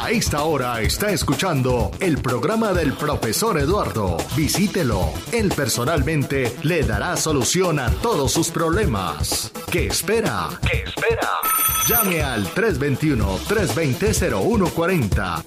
A esta hora está escuchando el programa del profesor Eduardo. Visítelo. Él personalmente le dará solución a todos sus problemas. ¿Qué espera? ¿Qué espera? Llame al 321-320-0140.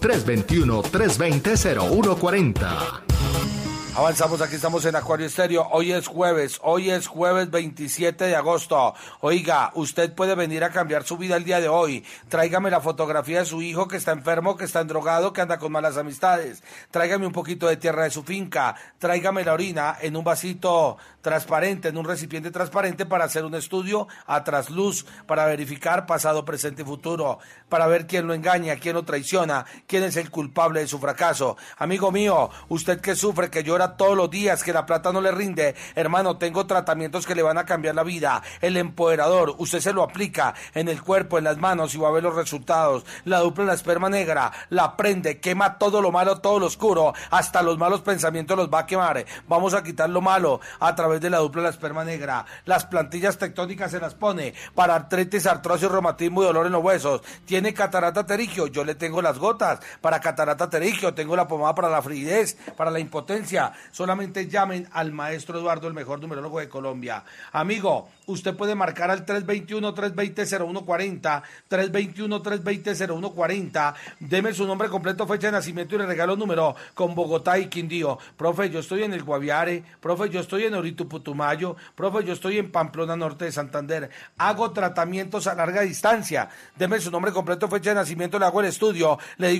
321-320-0140. Avanzamos, aquí estamos en Acuario Estéreo. Hoy es jueves 27 de agosto. Oiga, usted puede venir a cambiar su vida el día de hoy. Tráigame la fotografía de su hijo que está enfermo, que está endrogado, que anda con malas amistades. Tráigame un poquito de tierra de su finca. Tráigame la orina en un vasito transparente, en un recipiente transparente para hacer un estudio a trasluz, para verificar pasado, presente y futuro, para ver quién lo engaña, quién lo traiciona, quién es el culpable de su fracaso. Amigo mío, usted que sufre, que llora todos los días, que la plata no le rinde, hermano, tengo tratamientos que le van a cambiar la vida. El empoderador, usted se lo aplica en el cuerpo, en las manos y va a ver los resultados. La dupla, la esperma negra, la prende, quema todo lo malo, todo lo oscuro, hasta los malos pensamientos los va a quemar. Vamos a quitar lo malo a través de la dupla, la esperma negra. Las plantillas tectónicas se las pone para artritis, artrosis, reumatismo y dolor en los huesos. Tiene catarata pterigio, yo le tengo las gotas para catarata pterigio, tengo la pomada para la frigidez, para la impotencia. Solamente llamen al maestro Eduardo, el mejor numerólogo de Colombia. Amigo, usted puede marcar al 321-320-0140, 321-320-0140. Deme su nombre completo, fecha de nacimiento y le regalo un número con Bogotá y Quindío. Profe, yo estoy en el Guaviare. Profe, yo estoy en Orito Putumayo. Profe, yo estoy en Pamplona Norte de Santander. Hago tratamientos a larga distancia. Deme su nombre completo, fecha de nacimiento, le hago el estudio. Le digo